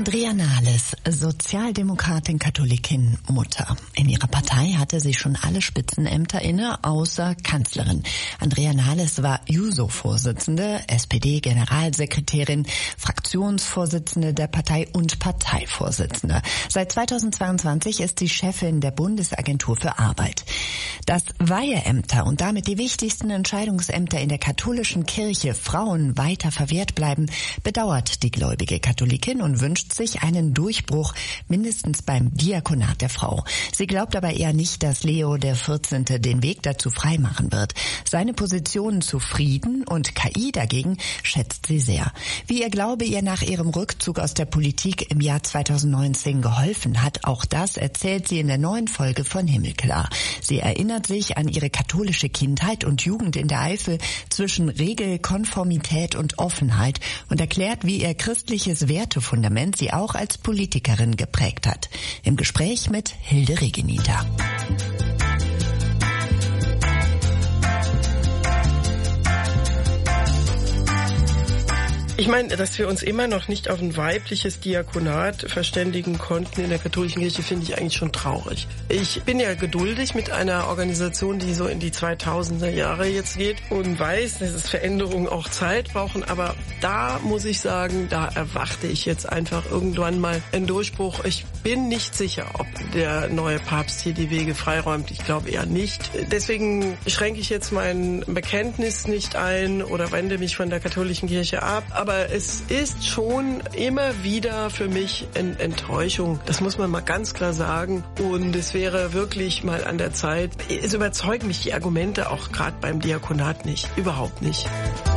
Andrea Nahles, Sozialdemokratin, Katholikin, Mutter. In ihrer Partei hatte sie schon alle Spitzenämter inne, außer Kanzlerin. Andrea Nahles war Juso-Vorsitzende, SPD-Generalsekretärin, Fraktionsvorsitzende der Partei und Parteivorsitzende. Seit 2022 ist sie Chefin der Bundesagentur für Arbeit. Dass Weiheämter und damit die wichtigsten Entscheidungsämter in der katholischen Kirche Frauen weiter verwehrt bleiben, bedauert die gläubige Katholikin und wünscht sich einen Durchbruch, mindestens beim Diakonat der Frau. Sie glaubt aber eher nicht, dass Leo XIV. Den Weg dazu freimachen wird. Seine Positionen zu Frieden und KI dagegen schätzt sie sehr. Wie ihr Glaube ihr nach ihrem Rückzug aus der Politik im Jahr 2019 geholfen hat, auch das erzählt sie in der neuen Folge von Himmelklar. Sie erinnert sich an ihre katholische Kindheit und Jugend in der Eifel zwischen Regel, Konformität und Offenheit und erklärt, wie ihr christliches Wertefundament sie auch als Politikerin geprägt hat. Im Gespräch mit Hilde Regeniter. Ich meine, dass wir uns immer noch nicht auf ein weibliches Diakonat verständigen konnten in der katholischen Kirche, finde ich eigentlich schon traurig. Ich bin ja geduldig mit einer Organisation, die so in die 2000er Jahre jetzt geht und weiß, dass es Veränderungen auch Zeit brauchen. Aber da muss ich sagen, da erwarte ich jetzt einfach irgendwann mal einen Durchbruch. Ich bin nicht sicher, ob der neue Papst hier die Wege freiräumt. Ich glaube eher nicht. Deswegen schränke ich jetzt mein Bekenntnis nicht ein oder wende mich von der katholischen Kirche ab. Aber es ist schon immer wieder für mich eine Enttäuschung. Das muss man mal ganz klar sagen. Und es wäre wirklich mal an der Zeit. Es überzeugen mich die Argumente auch gerade beim Diakonat nicht. Überhaupt nicht.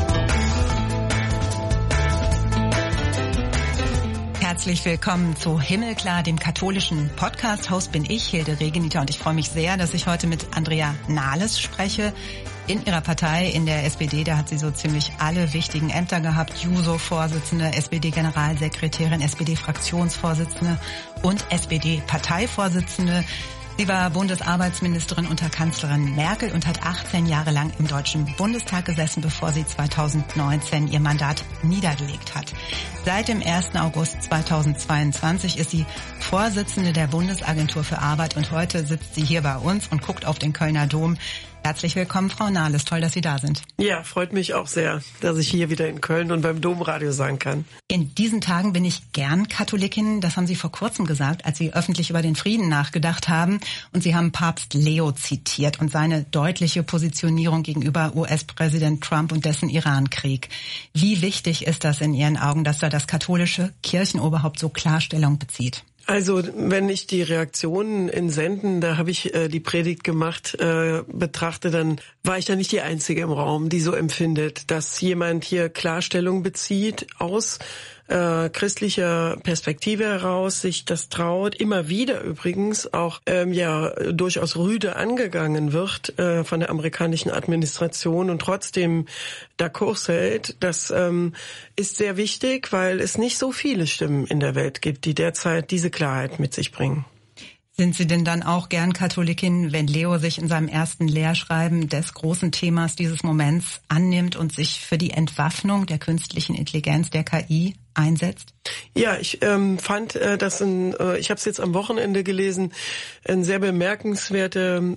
Herzlich willkommen zu Himmelklar, dem katholischen Podcast. Host bin ich, Hilde Regeniter, und ich freue mich sehr, dass ich heute mit Andrea Nahles spreche. In ihrer Partei, in der SPD, da hat sie so ziemlich alle wichtigen Ämter gehabt. Juso-Vorsitzende, SPD-Generalsekretärin, SPD-Fraktionsvorsitzende und SPD-Parteivorsitzende. Sie war Bundesarbeitsministerin unter Kanzlerin Merkel und hat 18 Jahre lang im Deutschen Bundestag gesessen, bevor sie 2019 ihr Mandat niedergelegt hat. Seit dem 1. August 2022 ist sie Vorsitzende der Bundesagentur für Arbeit und heute sitzt sie hier bei uns und guckt auf den Kölner Dom. Herzlich willkommen, Frau Nahles. Toll, dass Sie da sind. Ja, freut mich auch sehr, dass ich hier wieder in Köln und beim Domradio sein kann. In diesen Tagen bin ich gern Katholikin. Das haben Sie vor kurzem gesagt, als Sie öffentlich über den Frieden nachgedacht haben. Und Sie haben Papst Leo zitiert und seine deutliche Positionierung gegenüber US-Präsident Trump und dessen Iran-Krieg. Wie wichtig ist das in Ihren Augen, dass da das katholische Kirchenoberhaupt so klar Stellung bezieht? Also wenn ich die Reaktionen in Senden, da habe ich die Predigt gemacht, betrachte, dann war ich da nicht die Einzige im Raum, die so empfindet, dass jemand hier Klarstellung bezieht aus christlicher Perspektive heraus, sich das traut, immer wieder übrigens auch durchaus rüde angegangen wird von der amerikanischen Administration und trotzdem der Kurs hält. Das ist sehr wichtig, weil es nicht so viele Stimmen in der Welt gibt, die derzeit diese Klarheit mit sich bringen. Sind Sie denn dann auch gern Katholikin, wenn Leo sich in seinem ersten Lehrschreiben des großen Themas dieses Moments annimmt und sich für die Entwaffnung der künstlichen Intelligenz, der KI, einsetzt? Ja, ich fand das ich habe es jetzt am Wochenende gelesen, ein sehr bemerkenswerte,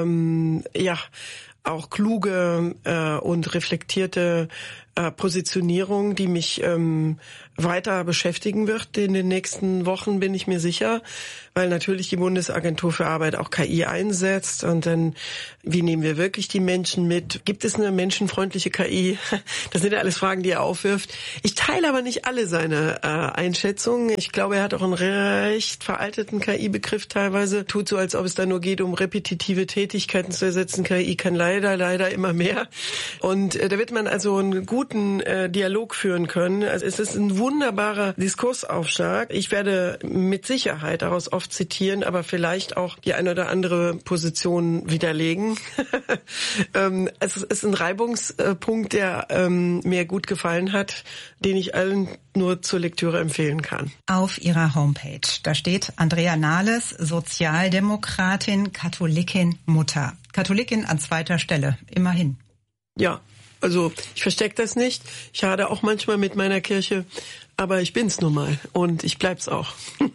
auch kluge und reflektierte Positionierung, die mich weiter beschäftigen wird in den nächsten Wochen, bin ich mir sicher, weil natürlich die Bundesagentur für Arbeit auch KI einsetzt und dann, wie nehmen wir wirklich die Menschen mit? Gibt es eine menschenfreundliche KI? Das sind ja alles Fragen, die er aufwirft. Ich teile aber nicht alle seine Einschätzungen. Ich glaube, er hat auch einen recht veralteten KI-Begriff teilweise. Tut so, als ob es da nur geht, um repetitive Tätigkeiten zu ersetzen. KI kann leider immer mehr. Und da wird man also einen guten Dialog führen können. Also es ist ein wunderbarer Diskursaufschlag. Ich werde mit Sicherheit daraus oft zitieren, aber vielleicht auch die eine oder andere Position widerlegen. Es ist ein Reibungspunkt, der mir gut gefallen hat, den ich allen nur zur Lektüre empfehlen kann. Auf Ihrer Homepage, da steht Andrea Nahles, Sozialdemokratin, Katholikin, Mutter. Katholikin an zweiter Stelle, immerhin. Ja. Also ich verstecke das nicht. Ich hadere auch manchmal mit meiner Kirche, aber ich bin's nun mal und ich bleib's auch.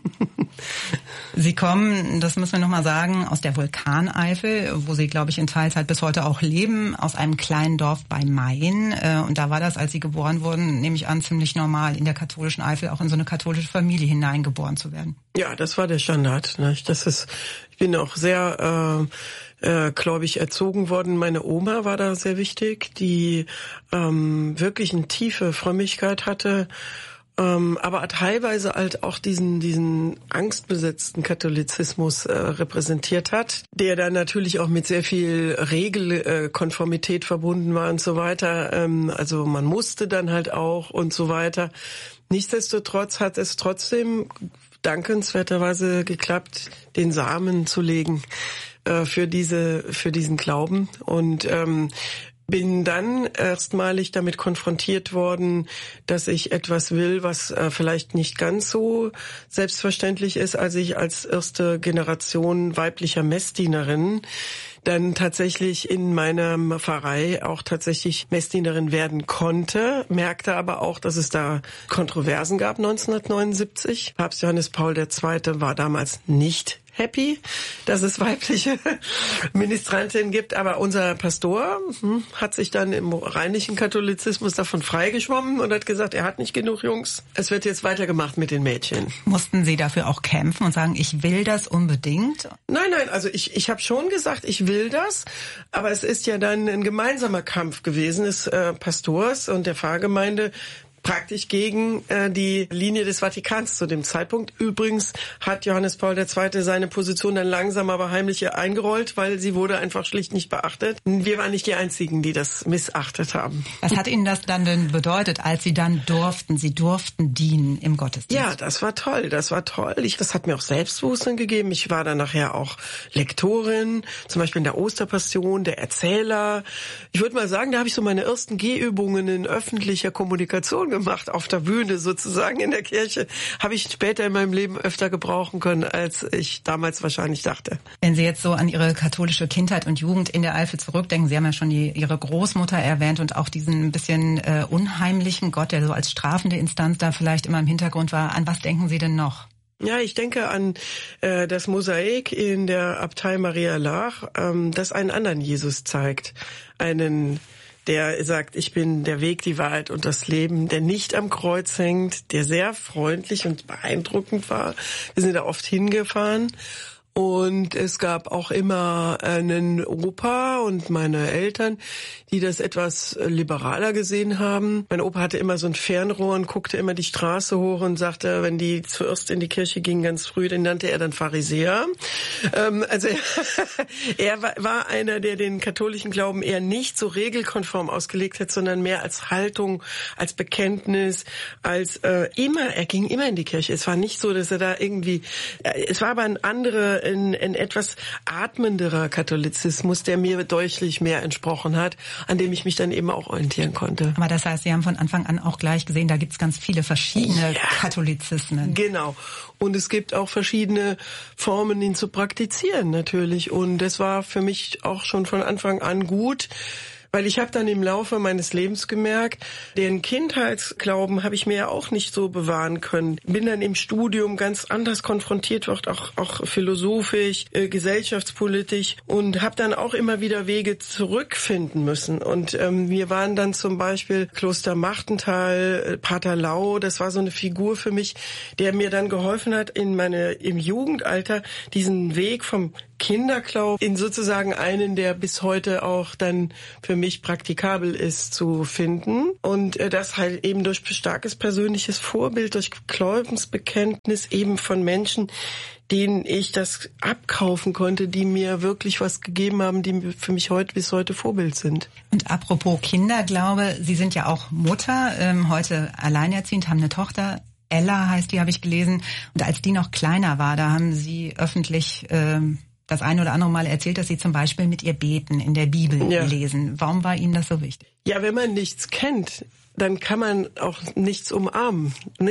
Sie kommen, das müssen wir nochmal sagen, aus der Vulkaneifel, wo Sie, glaube ich, in Teilzeit bis heute auch leben, aus einem kleinen Dorf bei Mayen. Und da war das, als Sie geboren wurden, nehme ich an, ziemlich normal, in der katholischen Eifel auch in so eine katholische Familie hineingeboren zu werden. Ja, das war der Standard. Ne? Ich bin auch sehr gläubig erzogen worden. Meine Oma war da sehr wichtig, die wirklich eine tiefe Frömmigkeit hatte. Aber teilweise halt auch diesen angstbesetzten Katholizismus repräsentiert hat, der dann natürlich auch mit sehr viel Regelkonformität verbunden war und so weiter. Also man musste dann halt auch und so weiter. Nichtsdestotrotz hat es trotzdem dankenswerterweise geklappt, den Samen zu legen für diesen Glauben und bin dann erstmalig damit konfrontiert worden, dass ich etwas will, was vielleicht nicht ganz so selbstverständlich ist, als ich als erste Generation weiblicher Messdienerin dann tatsächlich in meiner Pfarrei auch tatsächlich Messdienerin werden konnte, merkte aber auch, dass es da Kontroversen gab 1979. Papst Johannes Paul II. War damals nicht happy, dass es weibliche Ministrantinnen gibt, aber unser Pastor hat sich dann im rheinischen Katholizismus davon freigeschwommen und hat gesagt, er hat nicht genug Jungs, es wird jetzt weitergemacht mit den Mädchen. Mussten Sie dafür auch kämpfen und sagen, ich will das unbedingt? Nein, also ich habe schon gesagt, ich will das, aber es ist ja dann ein gemeinsamer Kampf gewesen des Pastors und der Pfarrgemeinde, praktisch gegen die Linie des Vatikans zu dem Zeitpunkt. Übrigens hat Johannes Paul II. Seine Position dann langsam aber heimlich eingerollt, weil sie wurde einfach schlicht nicht beachtet. Wir waren nicht die Einzigen, die das missachtet haben. Was hat Ihnen das dann denn bedeutet, als Sie dann Sie durften dienen im Gottesdienst? Ja, das war toll. Das hat mir auch Selbstbewusstsein gegeben. Ich war dann nachher auch Lektorin, zum Beispiel in der Osterpassion, der Erzähler. Ich würde mal sagen, da habe ich so meine ersten Gehübungen in öffentlicher Kommunikation gemacht, auf der Bühne sozusagen in der Kirche, habe ich später in meinem Leben öfter gebrauchen können, als ich damals wahrscheinlich dachte. Wenn Sie jetzt so an Ihre katholische Kindheit und Jugend in der Eifel zurückdenken, Sie haben ja schon Ihre Großmutter erwähnt und auch diesen bisschen unheimlichen Gott, der so als strafende Instanz da vielleicht immer im Hintergrund war. An was denken Sie denn noch? Ja, ich denke an das Mosaik in der Abtei Maria Laach, das einen anderen Jesus zeigt. Einen, der sagt, ich bin der Weg, die Wahrheit und das Leben, der nicht am Kreuz hängt, der sehr freundlich und beeindruckend war. Wir sind da oft hingefahren. Und es gab auch immer einen Opa und meine Eltern, die das etwas liberaler gesehen haben. Mein Opa hatte immer so ein Fernrohr und guckte immer die Straße hoch und sagte, wenn die zuerst in die Kirche gingen, ganz früh, den nannte er dann Pharisäer. Also er war einer, der den katholischen Glauben eher nicht so regelkonform ausgelegt hat, sondern mehr als Haltung, als Bekenntnis, als er ging immer in die Kirche. Es war nicht so, dass er da irgendwie, es war aber ein etwas atmenderer Katholizismus, der mir deutlich mehr entsprochen hat, an dem ich mich dann eben auch orientieren konnte. Aber das heißt, Sie haben von Anfang an auch gleich gesehen, da gibt es ganz viele verschiedene Katholizismen. Genau. Und es gibt auch verschiedene Formen, ihn zu praktizieren natürlich. Und das war für mich auch schon von Anfang an gut, weil ich habe dann im Laufe meines Lebens gemerkt, den Kindheitsglauben habe ich mir ja auch nicht so bewahren können. Bin dann im Studium ganz anders konfrontiert worden, auch philosophisch, gesellschaftspolitisch und habe dann auch immer wieder Wege zurückfinden müssen. Und wir waren dann zum Beispiel Kloster Machtental, Pater Lau, das war so eine Figur für mich, der mir dann geholfen hat, im Jugendalter diesen Weg vom Kinderglauben in sozusagen einen, der bis heute auch dann für mich praktikabel ist, zu finden. Und das halt eben durch starkes persönliches Vorbild, durch Glaubensbekenntnis eben von Menschen, denen ich das abkaufen konnte, die mir wirklich was gegeben haben, die für mich bis heute Vorbild sind. Und apropos Kinderglaube, Sie sind ja auch Mutter, heute alleinerziehend, haben eine Tochter. Ella heißt die, habe ich gelesen. Und als die noch kleiner war, da haben Sie öffentlich das eine oder andere Mal erzählt, dass Sie zum Beispiel mit ihr beten, in der Bibel lesen. Warum war Ihnen das so wichtig? Ja, wenn man nichts kennt, dann kann man auch nichts umarmen.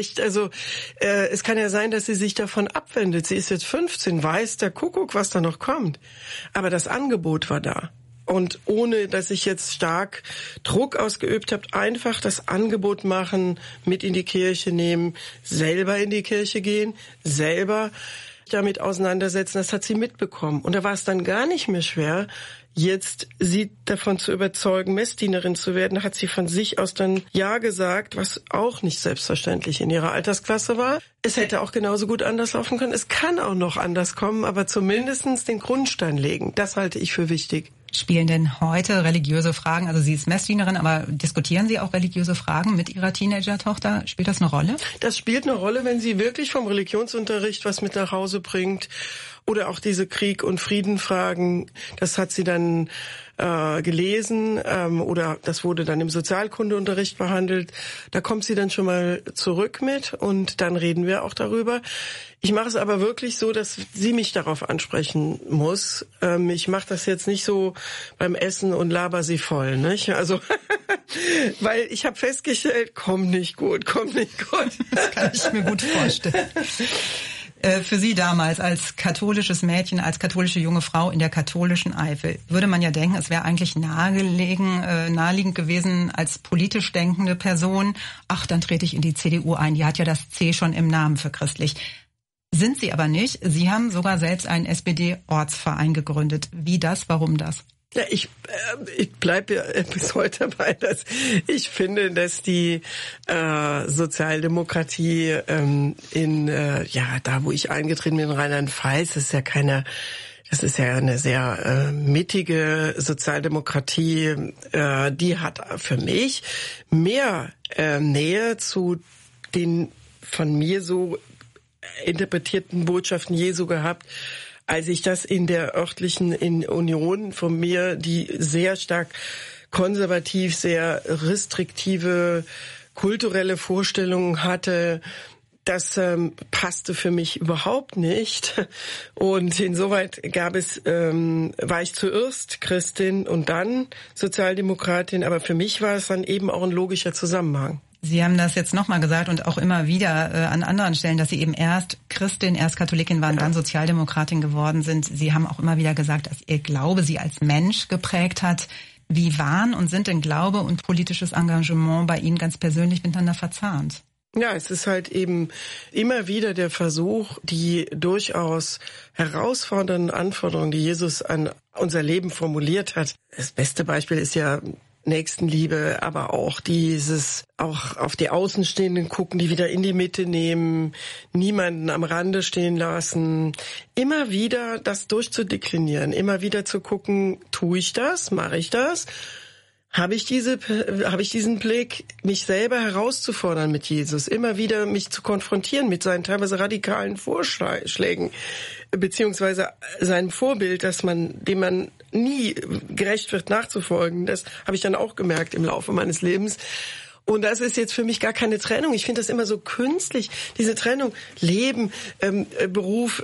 Es kann ja sein, dass sie sich davon abwendet. Sie ist jetzt 15, weiß der Kuckuck, was da noch kommt. Aber das Angebot war da. und ohne, dass ich jetzt stark Druck ausgeübt habe, einfach das Angebot machen, mit in die Kirche nehmen, selber in die Kirche gehen, selber damit auseinandersetzen. Das hat sie mitbekommen. Und da war es dann gar nicht mehr schwer, jetzt sie davon zu überzeugen, Messdienerin zu werden. Da hat sie von sich aus dann Ja gesagt, was auch nicht selbstverständlich in ihrer Altersklasse war. Es hätte auch genauso gut anders laufen können. Es kann auch noch anders kommen, aber zumindest den Grundstein legen. Das halte ich für wichtig. Spielen denn heute religiöse Fragen, also sie ist Messdienerin, aber diskutieren Sie auch religiöse Fragen mit Ihrer Teenager-Tochter? Spielt das eine Rolle? Das spielt eine Rolle, wenn sie wirklich vom Religionsunterricht was mit nach Hause bringt. Oder auch diese Krieg- und Friedenfragen, das hat sie dann gelesen oder das wurde dann im Sozialkundeunterricht behandelt. Da kommt sie dann schon mal zurück mit und dann reden wir auch darüber. Ich mache es aber wirklich so, dass sie mich darauf ansprechen muss. Ich mache das jetzt nicht so beim Essen und laber sie voll, nicht? Also, weil ich habe festgestellt, kommt nicht gut. Das kann ich mir gut vorstellen. Für Sie damals als katholisches Mädchen, als katholische junge Frau in der katholischen Eifel, würde man ja denken, es wäre eigentlich naheliegend gewesen als politisch denkende Person, ach, dann trete ich in die CDU ein, die hat ja das C schon im Namen für christlich. Sind Sie aber nicht. Sie haben sogar selbst einen SPD-Ortsverein gegründet. Wie das, warum das? Ja, ich bleibe ja bis heute dabei, dass ich finde, dass die Sozialdemokratie da wo ich eingetreten bin in Rheinland-Pfalz, das ist ja eine sehr mittige Sozialdemokratie, die hat für mich mehr Nähe zu den von mir so interpretierten Botschaften Jesu gehabt, als ich das in der örtlichen Union von mir, die sehr stark konservativ, sehr restriktive kulturelle Vorstellungen hatte, das passte für mich überhaupt nicht. Und insoweit war ich zuerst Christin und dann Sozialdemokratin, aber für mich war es dann eben auch ein logischer Zusammenhang. Sie haben das jetzt nochmal gesagt und auch immer wieder an anderen Stellen, dass Sie eben erst Christin, erst Katholikin waren, dann Sozialdemokratin geworden sind. Sie haben auch immer wieder gesagt, dass Ihr Glaube Sie als Mensch geprägt hat. Wie waren und sind denn Glaube und politisches Engagement bei Ihnen ganz persönlich miteinander verzahnt? Ja, es ist halt eben immer wieder der Versuch, die durchaus herausfordernden Anforderungen, die Jesus an unser Leben formuliert hat. Das beste Beispiel ist ja Nächstenliebe, aber auch auch auf die Außenstehenden gucken, die wieder in die Mitte nehmen, niemanden am Rande stehen lassen. Immer wieder das durchzudeklinieren, immer wieder zu gucken, tue ich das, mache ich das? Habe ich diesen Blick, mich selber herauszufordern mit Jesus, immer wieder mich zu konfrontieren mit seinen teilweise radikalen Vorschlägen, beziehungsweise seinem Vorbild, dem man nie gerecht wird, nachzufolgen. Das habe ich dann auch gemerkt im Laufe meines Lebens. Und das ist jetzt für mich gar keine Trennung. Ich finde das immer so künstlich, diese Trennung. Leben, Beruf,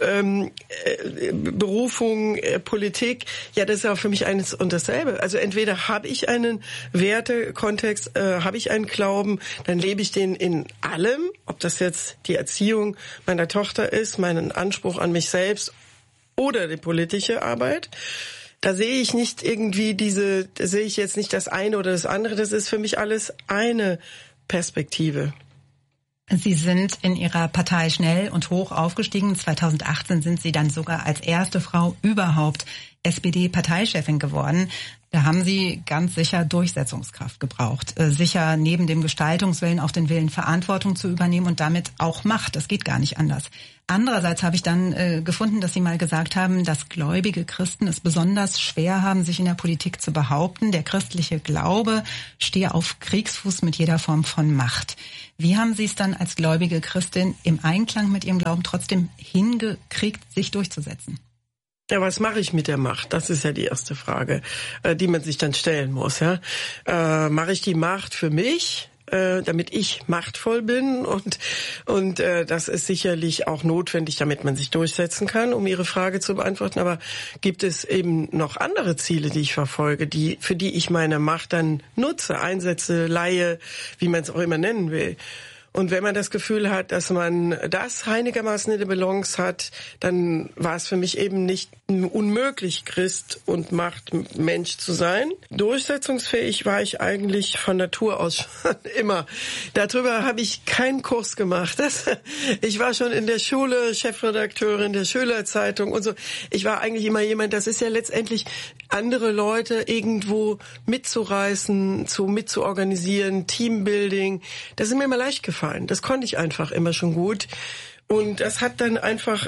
Berufung, Politik. Ja, das ist auch für mich eines und dasselbe. Also entweder habe ich einen Wertekontext, habe ich einen Glauben, dann lebe ich den in allem. Ob das jetzt die Erziehung meiner Tochter ist, meinen Anspruch an mich selbst oder die politische Arbeit. Da sehe ich nicht irgendwie da sehe ich jetzt nicht das eine oder das andere. Das ist für mich alles eine Perspektive. Sie sind in Ihrer Partei schnell und hoch aufgestiegen. 2018 sind Sie dann sogar als erste Frau überhaupt SPD-Parteichefin geworden. Da haben Sie ganz sicher Durchsetzungskraft gebraucht. Sicher neben dem Gestaltungswillen auch den Willen, Verantwortung zu übernehmen und damit auch Macht. Das geht gar nicht anders. Andererseits habe ich dann gefunden, dass Sie mal gesagt haben, dass gläubige Christen es besonders schwer haben, sich in der Politik zu behaupten. Der christliche Glaube stehe auf Kriegsfuß mit jeder Form von Macht. Wie haben Sie es dann als gläubige Christin im Einklang mit Ihrem Glauben trotzdem hingekriegt, sich durchzusetzen? Ja, was mache ich mit der Macht? Das ist ja die erste Frage, die man sich dann stellen muss. Ja? Mache ich die Macht für mich, damit ich machtvoll bin? Und das ist sicherlich auch notwendig, damit man sich durchsetzen kann, um Ihre Frage zu beantworten. Aber gibt es eben noch andere Ziele, die ich verfolge, für die ich meine Macht dann nutze, einsetze, leihe, wie man es auch immer nennen will? Und wenn man das Gefühl hat, dass man das einigermaßen in der Balance hat, dann war es für mich eben nicht unmöglich, Christ und Machtmensch zu sein. Durchsetzungsfähig war ich eigentlich von Natur aus schon immer. Darüber habe ich keinen Kurs gemacht. Ich war schon in der Schule Chefredakteurin der Schülerzeitung und so. Ich war eigentlich immer jemand, das ist ja letztendlich andere Leute irgendwo mitzureißen, mitzuorganisieren, Teambuilding. Das ist mir immer leicht gefallen. Das konnte ich einfach immer schon gut. Und das hat dann einfach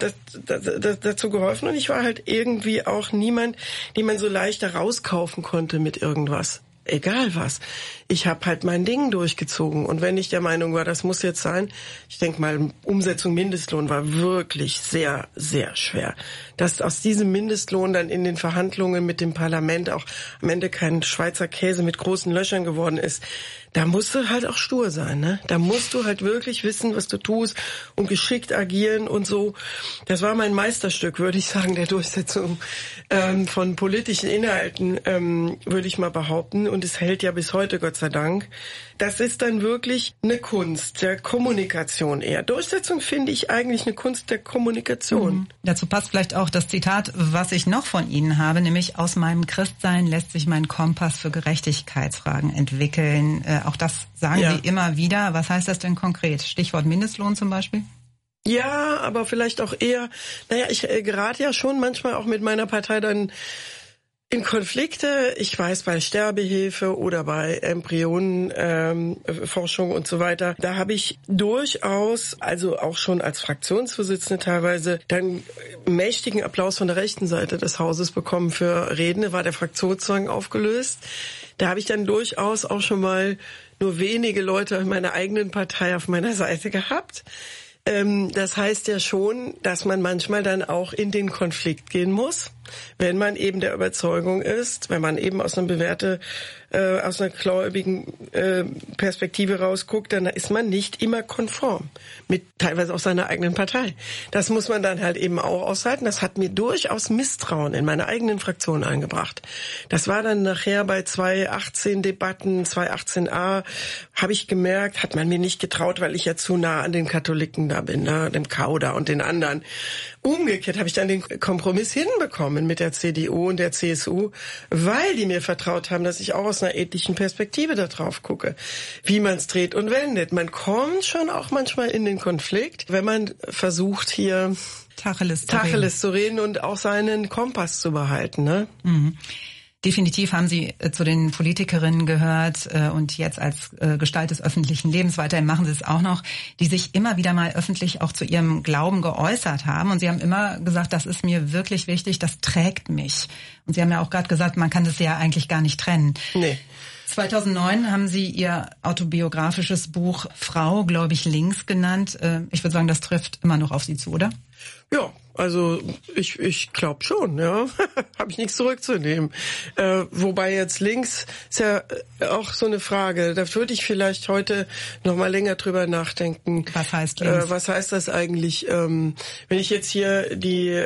dazu geholfen. Und ich war halt irgendwie auch niemand, den man so leicht da rauskaufen konnte mit irgendwas. Egal was. Ich habe halt mein Ding durchgezogen. Und wenn ich der Meinung war, das muss jetzt sein, ich denke mal, Umsetzung Mindestlohn war wirklich sehr, sehr schwer. Dass aus diesem Mindestlohn dann in den Verhandlungen mit dem Parlament auch am Ende kein Schweizer Käse mit großen Löchern geworden ist, da musst du halt auch stur sein, ne? Da musst du halt wirklich wissen, was du tust und geschickt agieren und so. Das war mein Meisterstück, würde ich sagen, der Durchsetzung von politischen Inhalten, würde ich mal behaupten. Und es hält ja bis heute, Gott sei Dank. Das ist dann wirklich eine Kunst der Kommunikation eher. Durchsetzung finde ich eigentlich eine Kunst der Kommunikation. Mhm. Dazu passt vielleicht auch das Zitat, was ich noch von Ihnen habe, nämlich: Aus meinem Christsein lässt sich mein Kompass für Gerechtigkeitsfragen entwickeln. Auch das sagen Sie immer wieder. Was heißt das denn konkret? Stichwort Mindestlohn zum Beispiel? Ja, aber vielleicht auch eher, ich gerate ja schon manchmal auch mit meiner Partei dann in Konflikte. Ich weiß, bei Sterbehilfe oder bei Embryonenforschung und so weiter, da habe ich durchaus, also auch schon als Fraktionsvorsitzende teilweise, dann mächtigen Applaus von der rechten Seite des Hauses bekommen für Reden. Da war der Fraktionszwang aufgelöst. Da habe ich dann durchaus auch schon mal nur wenige Leute in meiner eigenen Partei auf meiner Seite gehabt. Das heißt ja schon, dass man manchmal dann auch in den Konflikt gehen muss, wenn man eben der Überzeugung ist, wenn man eben aus einer gläubigen Perspektive rausguckt, dann ist man nicht immer konform mit teilweise auch seiner eigenen Partei. Das muss man dann halt eben auch aushalten. Das hat mir durchaus Misstrauen in meiner eigenen Fraktion eingebracht. Das war dann nachher bei 218-Debatten, 218a, habe ich gemerkt, hat man mir nicht getraut, weil ich ja zu nah an den Katholiken da bin, ne, dem Kauder und den anderen. Umgekehrt habe ich dann den Kompromiss hinbekommen mit der CDU und der CSU, weil die mir vertraut haben, dass ich auch aus einer ethischen Perspektive da drauf gucke, wie man es dreht und wendet. Man kommt schon auch manchmal in den Konflikt, wenn man versucht, hier Tacheles zu reden und auch seinen Kompass zu behalten. Ne? Mhm. Definitiv haben Sie zu den Politikerinnen gehört und jetzt als Gestalt des öffentlichen Lebens, weiterhin machen Sie es auch noch, die sich immer wieder mal öffentlich auch zu ihrem Glauben geäußert haben. Und Sie haben immer gesagt, das ist mir wirklich wichtig, das trägt mich. Und Sie haben ja auch gerade gesagt, man kann das ja eigentlich gar nicht trennen. Nee. 2009 haben Sie Ihr autobiografisches Buch Frau, gläubig links genannt. Ich würde sagen, das trifft immer noch auf Sie zu, oder? Ja, also ich glaube schon, ja. Habe ich nichts zurückzunehmen. Wobei jetzt links ist ja auch so eine Frage. Da würde ich vielleicht heute noch mal länger drüber nachdenken. Was heißt links? Was heißt das eigentlich? Wenn ich jetzt hier die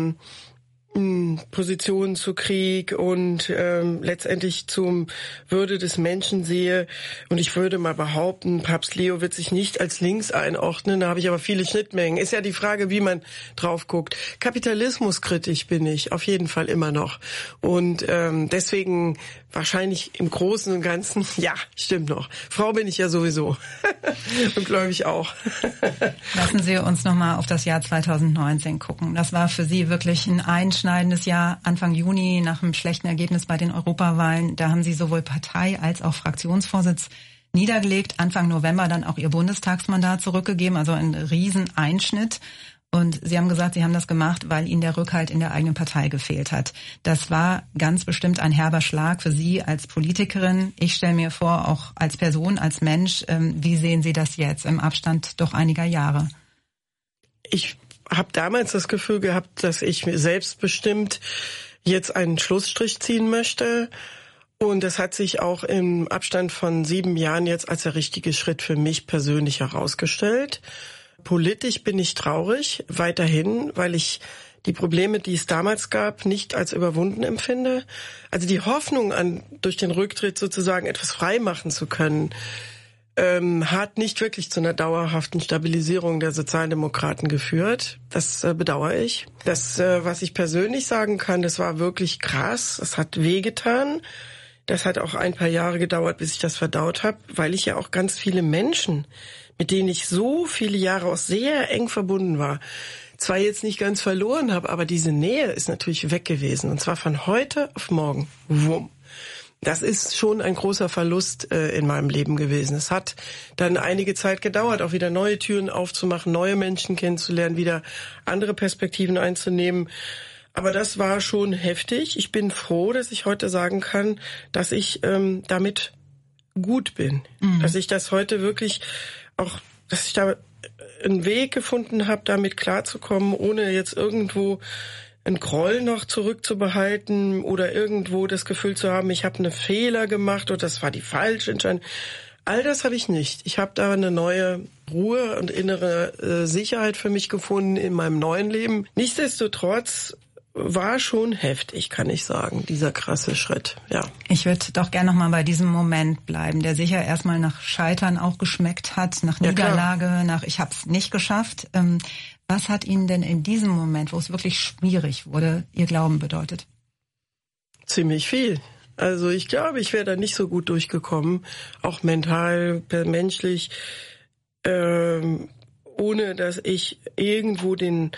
Position zu Krieg und letztendlich zum Würde des Menschen sehe. Und ich würde mal behaupten, Papst Leo wird sich nicht als links einordnen. Da habe ich aber viele Schnittmengen. Ist ja die Frage, wie man drauf guckt. Kapitalismuskritisch bin ich auf jeden Fall immer noch. Und deswegen wahrscheinlich im Großen und Ganzen, ja, stimmt noch. Frau bin ich ja sowieso. Und glaube ich auch. Lassen Sie uns nochmal auf das Jahr 2019 gucken. Das war für Sie wirklich ein einschneidendes Jahr. Anfang Juni nach einem schlechten Ergebnis bei den Europawahlen, da haben Sie sowohl Partei als auch Fraktionsvorsitz niedergelegt. Anfang November dann auch Ihr Bundestagsmandat zurückgegeben, also ein Rieseneinschnitt. Und Sie haben gesagt, Sie haben das gemacht, weil Ihnen der Rückhalt in der eigenen Partei gefehlt hat. Das war ganz bestimmt ein herber Schlag für Sie als Politikerin. Ich stelle mir vor, auch als Person, als Mensch, wie sehen Sie das jetzt im Abstand doch einiger Jahre? Ich habe damals das Gefühl gehabt, dass ich selbstbestimmt jetzt einen Schlussstrich ziehen möchte. Und das hat sich auch im Abstand von 7 Jahren jetzt als der richtige Schritt für mich persönlich herausgestellt. Politisch bin ich traurig, weiterhin, weil ich die Probleme, die es damals gab, nicht als überwunden empfinde. Also die Hoffnung durch den Rücktritt sozusagen etwas frei machen zu können, hat nicht wirklich zu einer dauerhaften Stabilisierung der Sozialdemokraten geführt. Das bedauere ich. Das, was ich persönlich sagen kann, das war wirklich krass. Es hat wehgetan. Das hat auch ein paar Jahre gedauert, bis ich das verdaut habe, weil ich ja auch ganz viele Menschen, mit denen ich so viele Jahre auch sehr eng verbunden war, zwar jetzt nicht ganz verloren habe, aber diese Nähe ist natürlich weg gewesen. Und zwar von heute auf morgen. Wumm. Das ist schon ein großer Verlust in meinem Leben gewesen. Es hat dann einige Zeit gedauert, auch wieder neue Türen aufzumachen, neue Menschen kennenzulernen, wieder andere Perspektiven einzunehmen. Aber das war schon heftig. Ich bin froh, dass ich heute sagen kann, dass ich damit gut bin. Dass ich das heute wirklich auch, dass ich da einen Weg gefunden habe, damit klarzukommen, ohne jetzt irgendwo einen Groll noch zurückzubehalten oder irgendwo das Gefühl zu haben, ich habe einen Fehler gemacht oder das war die falsche Entscheidung. All das habe ich nicht. Ich habe da eine neue Ruhe und innere Sicherheit für mich gefunden in meinem neuen Leben. Nichtsdestotrotz war schon heftig, kann ich sagen, dieser krasse Schritt, ja. Ich würde doch gerne noch mal bei diesem Moment bleiben, der sicher erstmal nach Scheitern auch geschmeckt hat, nach Niederlage, nach ich habe es nicht geschafft. Was hat Ihnen denn in diesem Moment, wo es wirklich schwierig wurde, Ihr Glauben bedeutet? Ziemlich viel. Also ich glaube, ich wäre da nicht so gut durchgekommen, auch mental, menschlich, ohne dass ich irgendwo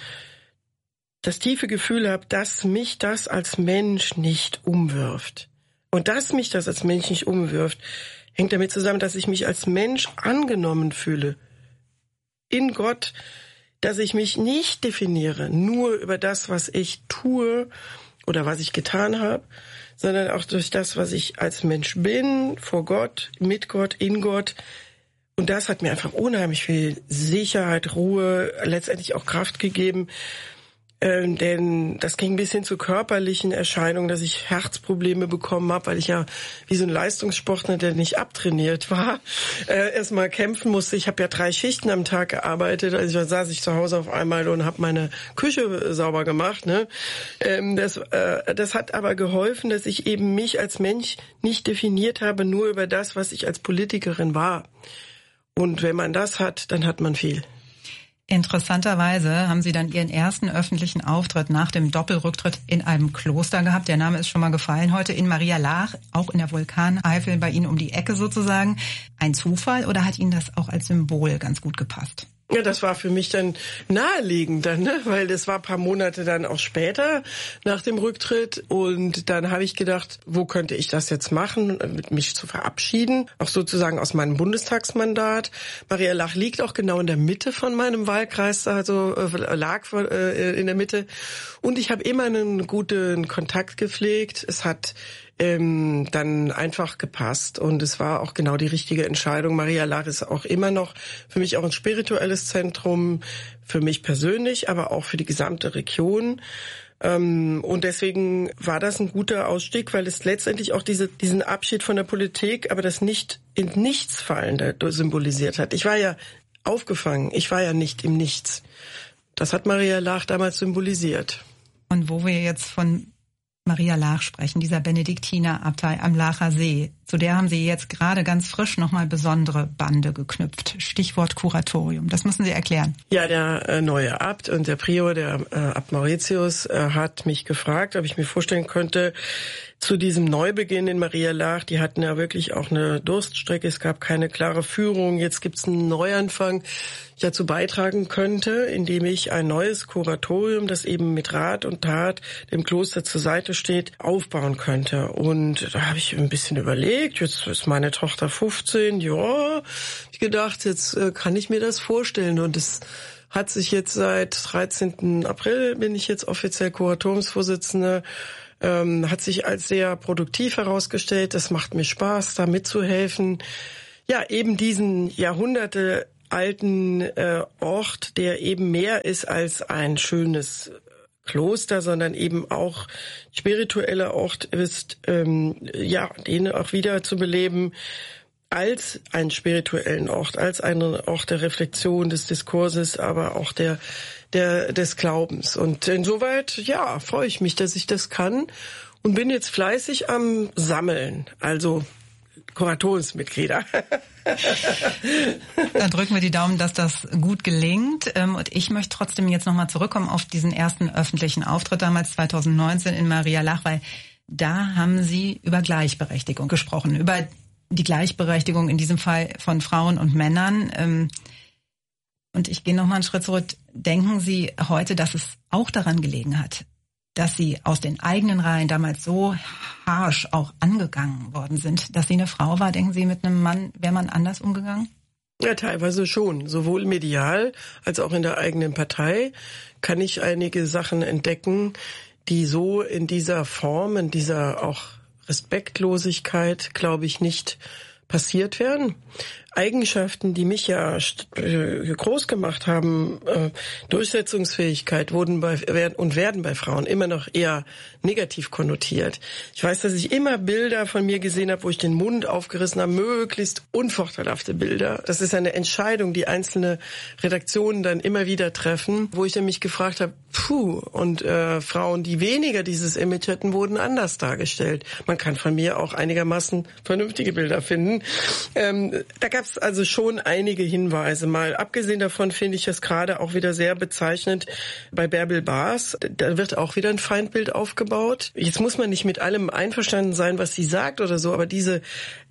das tiefe Gefühl habe, dass mich das als Mensch nicht umwirft. Und dass mich das als Mensch nicht umwirft, hängt damit zusammen, dass ich mich als Mensch angenommen fühle. In Gott, dass ich mich nicht definiere, nur über das, was ich tue oder was ich getan habe, sondern auch durch das, was ich als Mensch bin, vor Gott, mit Gott, in Gott. Und das hat mir einfach unheimlich viel Sicherheit, Ruhe, letztendlich auch Kraft gegeben. Denn das ging bis hin zu körperlichen Erscheinungen, dass ich Herzprobleme bekommen habe, weil ich ja wie so ein Leistungssportler, der nicht abtrainiert war, erstmal kämpfen musste. Ich habe ja 3 Schichten am Tag gearbeitet, also da saß ich zu Hause auf einmal und habe meine Küche sauber gemacht. Ne? Das hat aber geholfen, dass ich eben mich als Mensch nicht definiert habe, nur über das, was ich als Politikerin war. Und wenn man das hat, dann hat man viel. Interessanterweise haben Sie dann Ihren ersten öffentlichen Auftritt nach dem Doppelrücktritt in einem Kloster gehabt. Der Name ist schon mal gefallen heute, in Marialach, auch in der Vulkaneifel, bei Ihnen um die Ecke sozusagen. Ein Zufall oder hat Ihnen das auch als Symbol ganz gut gepasst? Ja, das war für mich dann naheliegend dann, ne? Weil das war ein paar Monate dann auch später nach dem Rücktritt und dann habe ich gedacht, wo könnte ich das jetzt machen, mich zu verabschieden, auch sozusagen aus meinem Bundestagsmandat. Marialach liegt auch genau in der Mitte von meinem Wahlkreis, also lag in der Mitte und ich habe immer einen guten Kontakt gepflegt. Es hat dann einfach gepasst und es war auch genau die richtige Entscheidung. Marialach ist auch immer noch für mich auch ein spirituelles Zentrum, für mich persönlich, aber auch für die gesamte Region. Und deswegen war das ein guter Ausstieg, weil es letztendlich auch diesen Abschied von der Politik, aber das nicht in Nichts fallende symbolisiert hat. Ich war ja aufgefangen, ich war ja nicht im Nichts. Das hat Marialach damals symbolisiert. Und wo wir jetzt von Marialach sprechen, dieser Benediktinerabtei am Lacher See. Zu der haben Sie jetzt gerade ganz frisch nochmal besondere Bande geknüpft. Stichwort Kuratorium. Das müssen Sie erklären. Ja, der neue Abt und der Prior, der Abt Mauritius, hat mich gefragt, ob ich mir vorstellen könnte, zu diesem Neubeginn in Marialach, die hatten ja wirklich auch eine Durststrecke, es gab keine klare Führung, jetzt gibt's einen Neuanfang, ich dazu beitragen könnte, indem ich ein neues Kuratorium, das eben mit Rat und Tat dem Kloster zur Seite steht, aufbauen könnte. Und da habe ich ein bisschen überlegt, jetzt ist meine Tochter 15, ja, ich gedacht, jetzt kann ich mir das vorstellen und es hat sich jetzt seit 13. April bin ich jetzt offiziell Kuratoriumsvorsitzende, hat sich als sehr produktiv herausgestellt. Das macht mir Spaß, da mitzuhelfen. Ja, eben diesen jahrhundertealten Ort, der eben mehr ist als ein schönes Kloster, sondern eben auch spiritueller Ort ist, den auch wieder zu beleben als einen spirituellen Ort, als einen Ort der Reflexion, des Diskurses, aber auch des Glaubens. Und insoweit, ja, freue ich mich, dass ich das kann und bin jetzt fleißig am Sammeln. Also Kuratorsmitglieder. Dann drücken wir die Daumen, dass das gut gelingt. Und ich möchte trotzdem jetzt nochmal zurückkommen auf diesen ersten öffentlichen Auftritt damals 2019 in Maria Lach, weil da haben Sie über Gleichberechtigung gesprochen, über die Gleichberechtigung in diesem Fall von Frauen und Männern. Und ich gehe nochmal einen Schritt zurück. Denken Sie heute, dass es auch daran gelegen hat, dass Sie aus den eigenen Reihen damals so harsch auch angegangen worden sind, dass Sie eine Frau war? Denken Sie, mit einem Mann wäre man anders umgegangen? Ja, teilweise schon. Sowohl medial als auch in der eigenen Partei kann ich einige Sachen entdecken, die so in dieser Form, in dieser auch Respektlosigkeit, glaube ich, nicht passiert wären. Eigenschaften, die mich ja groß gemacht haben, Durchsetzungsfähigkeit, werden bei Frauen immer noch eher negativ konnotiert. Ich weiß, dass ich immer Bilder von mir gesehen habe, wo ich den Mund aufgerissen habe, möglichst unvorteilhafte Bilder. Das ist eine Entscheidung, die einzelne Redaktionen dann immer wieder treffen, wo ich dann mich gefragt habe, und Frauen, die weniger dieses Image hätten, wurden anders dargestellt. Man kann von mir auch einigermaßen vernünftige Bilder finden. Da gab es also schon einige Hinweise. Mal abgesehen davon finde ich das gerade auch wieder sehr bezeichnend bei Bärbel Baas. Da wird auch wieder ein Feindbild aufgebaut. Jetzt muss man nicht mit allem einverstanden sein, was sie sagt oder so, aber diese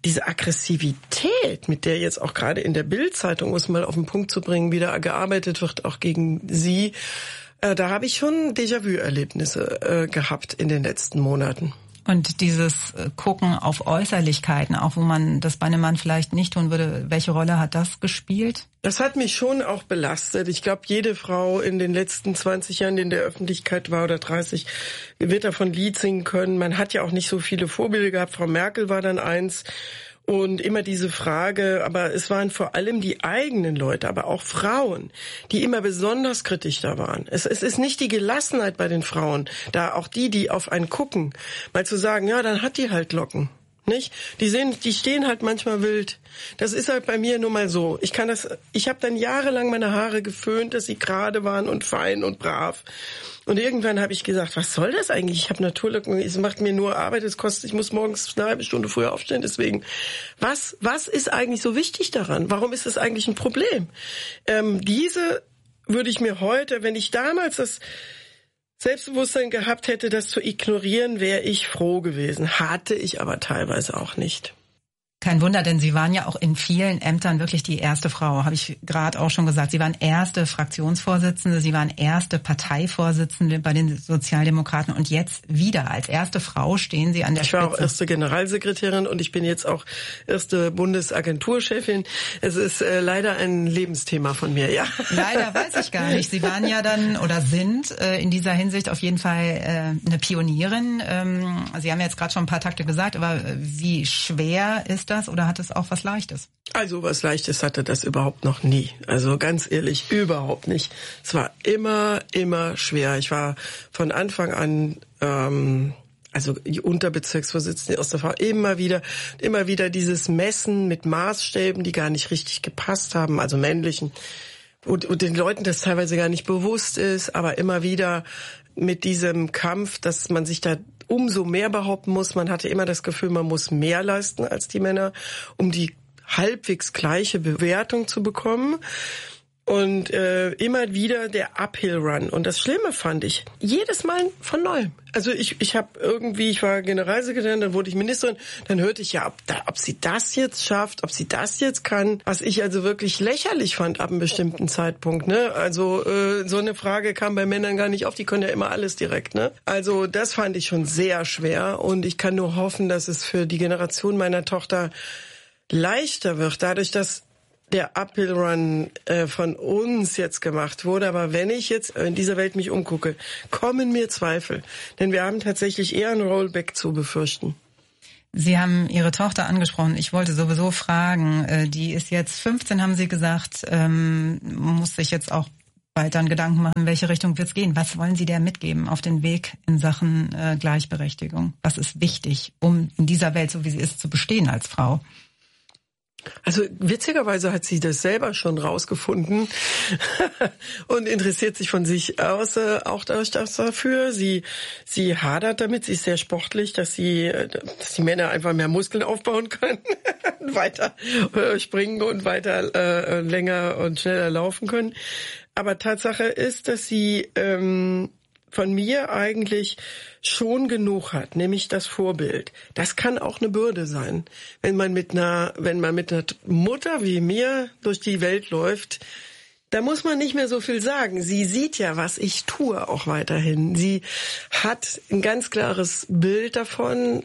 Aggressivität, mit der jetzt auch gerade in der Bild-Zeitung, um es mal auf den Punkt zu bringen, wieder gearbeitet wird, auch gegen sie, da habe ich schon Déjà-vu-Erlebnisse gehabt in den letzten Monaten. Und dieses Gucken auf Äußerlichkeiten, auch wo man das bei einem Mann vielleicht nicht tun würde, welche Rolle hat das gespielt? Das hat mich schon auch belastet. Ich glaube, jede Frau in den letzten 20 Jahren, die in der Öffentlichkeit war, oder 30, wird davon Lied singen können. Man hat ja auch nicht so viele Vorbilder gehabt. Frau Merkel war dann eins. Und immer diese Frage, aber es waren vor allem die eigenen Leute, aber auch Frauen, die immer besonders kritisch da waren. Es ist nicht die Gelassenheit bei den Frauen, da auch die auf einen gucken, mal zu sagen, ja, dann hat die halt Locken. Nicht? Die stehen halt manchmal wild. Das ist halt bei mir nun mal so. Ich habe dann jahrelang meine Haare geföhnt, dass sie gerade waren und fein und brav. Und irgendwann habe ich gesagt, was soll das eigentlich? Ich habe Naturlocken, es macht mir nur Arbeit, ich muss morgens eine halbe Stunde früher aufstehen, deswegen. Was ist eigentlich so wichtig daran? Warum ist das eigentlich ein Problem? Diese würde ich mir heute, wenn ich damals das Selbstbewusstsein gehabt hätte, das zu ignorieren, wäre ich froh gewesen. Hatte ich aber teilweise auch nicht. Kein Wunder, denn Sie waren ja auch in vielen Ämtern wirklich die erste Frau, habe ich gerade auch schon gesagt. Sie waren erste Fraktionsvorsitzende, Sie waren erste Parteivorsitzende bei den Sozialdemokraten und jetzt wieder als erste Frau stehen Sie an der Spitze. Ich war auch erste Generalsekretärin und ich bin jetzt auch erste Bundesagenturchefin. Es ist leider ein Lebensthema von mir, ja. Leider weiß ich gar nicht. Sie waren ja dann oder sind in dieser Hinsicht auf jeden Fall eine Pionierin. Sie haben jetzt gerade schon ein paar Takte gesagt, aber wie schwer ist das oder hat es auch was Leichtes? Also was Leichtes hatte das überhaupt noch nie. Also ganz ehrlich, überhaupt nicht. Es war immer schwer. Ich war von Anfang an Unterbezirksvorsitzende aus der Frau, immer wieder dieses Messen mit Maßstäben, die gar nicht richtig gepasst haben, also männlichen. Und den Leuten das teilweise gar nicht bewusst ist, aber immer wieder mit diesem Kampf, dass man sich da umso mehr behaupten muss. Man hatte immer das Gefühl, man muss mehr leisten als die Männer, um die halbwegs gleiche Bewertung zu bekommen. Und immer wieder der Uphill Run. Und das Schlimme fand ich, jedes Mal von neuem. Also ich war Generalsekretärin, dann wurde ich Ministerin, dann hörte ich ja, ob sie das jetzt schafft, ob sie das jetzt kann, was ich also wirklich lächerlich fand ab einem bestimmten Zeitpunkt. Ne? Also so eine Frage kam bei Männern gar nicht auf, die können ja immer alles direkt. Ne? Also das fand ich schon sehr schwer und ich kann nur hoffen, dass es für die Generation meiner Tochter leichter wird, dadurch, dass der Uphill Run von uns jetzt gemacht wurde. Aber wenn ich jetzt in dieser Welt mich umgucke, kommen mir Zweifel. Denn wir haben tatsächlich eher ein Rollback zu befürchten. Sie haben Ihre Tochter angesprochen. Ich wollte sowieso fragen, die ist jetzt 15, haben Sie gesagt, muss sich jetzt auch bald dann Gedanken machen, in welche Richtung wird's gehen. Was wollen Sie der mitgeben auf den Weg in Sachen Gleichberechtigung? Was ist wichtig, um in dieser Welt, so wie sie ist, zu bestehen als Frau? Also witzigerweise hat sie das selber schon rausgefunden und interessiert sich von sich aus auch dafür. Sie hadert damit, sie ist sehr sportlich, dass die Männer einfach mehr Muskeln aufbauen können, weiter springen und weiter länger und schneller laufen können. Aber Tatsache ist, dass sie von mir eigentlich schon genug hat, nämlich das Vorbild. Das kann auch eine Bürde sein, wenn man mit einer Mutter wie mir durch die Welt läuft. Da muss man nicht mehr so viel sagen. Sie sieht ja, was ich tue, auch weiterhin. Sie hat ein ganz klares Bild davon.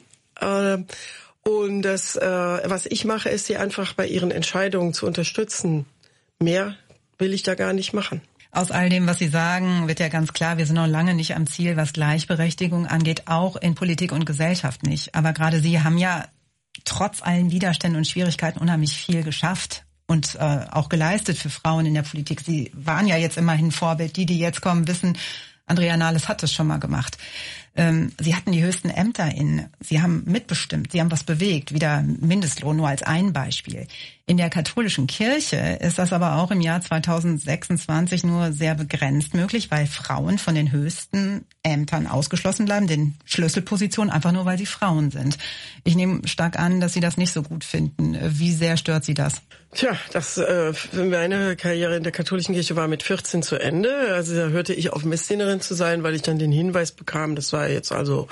Und das, was ich mache, ist, sie einfach bei ihren Entscheidungen zu unterstützen. Mehr will ich da gar nicht machen. Aus all dem, was Sie sagen, wird ja ganz klar, wir sind noch lange nicht am Ziel, was Gleichberechtigung angeht, auch in Politik und Gesellschaft nicht. Aber gerade Sie haben ja trotz allen Widerständen und Schwierigkeiten unheimlich viel geschafft und auch geleistet für Frauen in der Politik. Sie waren ja jetzt immerhin Vorbild. Die jetzt kommen, wissen, Andrea Nahles hat es schon mal gemacht. Sie hatten die höchsten Ämter inne. Sie haben mitbestimmt, Sie haben was bewegt, wieder Mindestlohn, nur als ein Beispiel. In der katholischen Kirche ist das aber auch im Jahr 2026 nur sehr begrenzt möglich, weil Frauen von den höchsten Ämtern ausgeschlossen bleiben, den Schlüsselpositionen, einfach nur, weil sie Frauen sind. Ich nehme stark an, dass Sie das nicht so gut finden. Wie sehr stört Sie das? Tja, meine Karriere in der katholischen Kirche war mit 14 zu Ende. Also da hörte ich auf, Messdienerin zu sein, weil ich dann den Hinweis bekam, das war jetzt also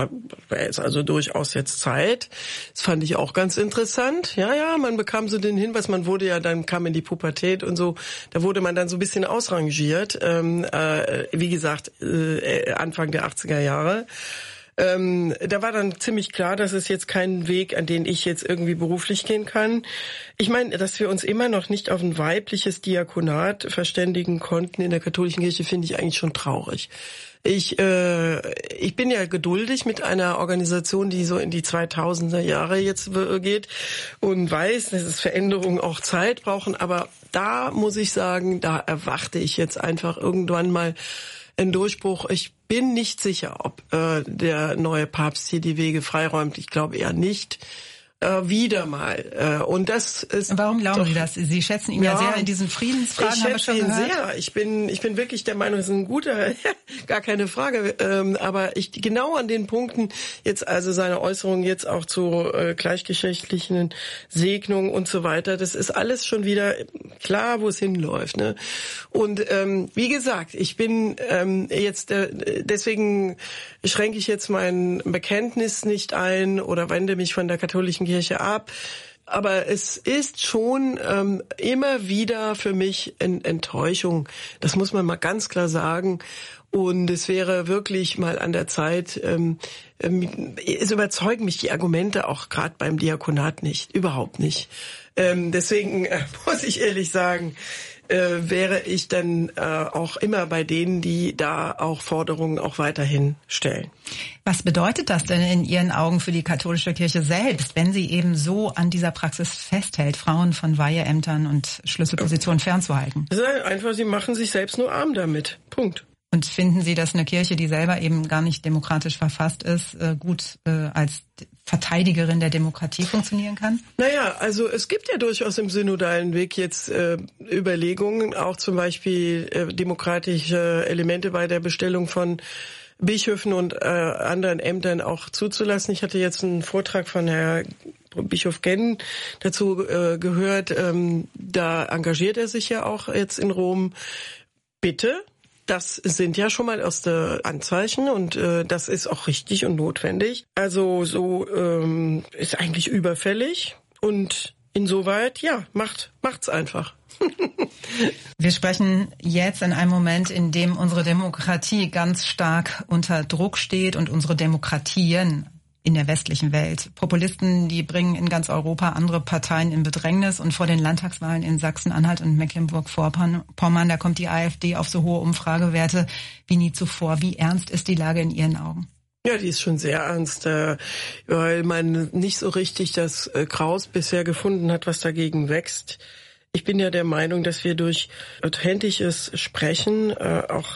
durchaus jetzt Zeit. Das fand ich auch ganz interessant. Ja, man bekam so den Hinweis, man wurde ja dann, kam in die Pubertät und so, da wurde man dann so ein bisschen ausrangiert. Wie gesagt, Anfang der 80er Jahre. Da war dann ziemlich klar, dass es jetzt kein Weg, an den ich jetzt irgendwie beruflich gehen kann. Ich meine, dass wir uns immer noch nicht auf ein weibliches Diakonat verständigen konnten in der katholischen Kirche, finde ich eigentlich schon traurig. Ich bin ja geduldig mit einer Organisation, die so in die 2000er Jahre jetzt geht und weiß, dass es Veränderungen auch Zeit brauchen. Aber da muss ich sagen, da erwarte ich jetzt einfach irgendwann mal einen Durchbruch. Ich bin nicht sicher, ob der neue Papst hier die Wege freiräumt. Ich glaube eher nicht. Wieder mal. Und das ist. Warum glauben Sie das? Sie schätzen ihn ja sehr in diesen Friedensfragen. Ich schätze ihn sehr. Ich bin wirklich der Meinung, es ist ein guter, gar keine Frage. Aber genau an den Punkten jetzt, also seine Äußerungen jetzt auch zu gleichgeschlechtlichen Segnungen und so weiter, das ist alles schon wieder klar, wo es hinläuft. Ne? Und wie gesagt, ich bin jetzt deswegen schränke ich jetzt mein Bekenntnis nicht ein oder wende mich von der katholischen Kirche ab. Aber es ist schon immer wieder für mich Enttäuschung. Das muss man mal ganz klar sagen. Und es wäre wirklich mal an der Zeit, es überzeugen mich die Argumente auch gerade beim Diakonat nicht, überhaupt nicht. Deswegen muss ich ehrlich sagen, wäre ich dann auch immer bei denen, die da auch Forderungen auch weiterhin stellen. Was bedeutet das denn in Ihren Augen für die katholische Kirche selbst, wenn sie eben so an dieser Praxis festhält, Frauen von Weiheämtern und Schlüsselpositionen fernzuhalten? Das ist einfach, sie machen sich selbst nur arm damit. Punkt. Und finden Sie, dass eine Kirche, die selber eben gar nicht demokratisch verfasst ist, gut als Verteidigerin der Demokratie funktionieren kann? Naja, also es gibt ja durchaus im synodalen Weg jetzt Überlegungen, auch zum Beispiel demokratische Elemente bei der Bestellung von Bischöfen und anderen Ämtern auch zuzulassen. Ich hatte jetzt einen Vortrag von Herrn Bischof Genn dazu gehört. Da engagiert er sich ja auch jetzt in Rom. Bitte. Das sind ja schon mal erste Anzeichen und das ist auch richtig und notwendig. Also so ist eigentlich überfällig und insoweit, ja, macht's einfach. Wir sprechen jetzt in einem Moment, in dem unsere Demokratie ganz stark unter Druck steht und unsere Demokratien in der westlichen Welt. Populisten, die bringen in ganz Europa andere Parteien in Bedrängnis und vor den Landtagswahlen in Sachsen-Anhalt und Mecklenburg-Vorpommern, da kommt die AfD auf so hohe Umfragewerte wie nie zuvor. Wie ernst ist die Lage in Ihren Augen? Ja, die ist schon sehr ernst, weil man nicht so richtig das Kraus bisher gefunden hat, was dagegen wächst. Ich bin ja der Meinung, dass wir durch authentisches Sprechen auch